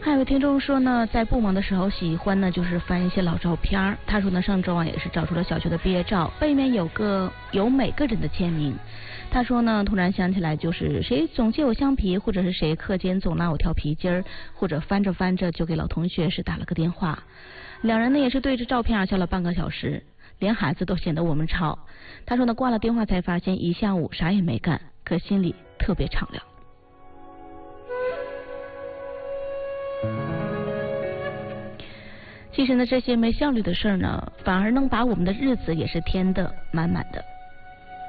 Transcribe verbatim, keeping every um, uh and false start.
还有听众说呢，在不忙的时候喜欢呢就是翻一些老照片。他说呢，上周啊也是找出了小学的毕业照，背面有个有每个人的签名。他说呢，突然想起来就是谁总借我橡皮，或者是谁课间总拿我跳皮筋儿，或者翻着翻着就给老同学是打了个电话。两人呢也是对着照片笑了半个小时，连孩子都显得我们吵。他说呢，挂了电话才发现一下午啥也没干，可心里特别敞亮。其实呢，这些没效率的事儿呢，反而能把我们的日子也是填得满满的。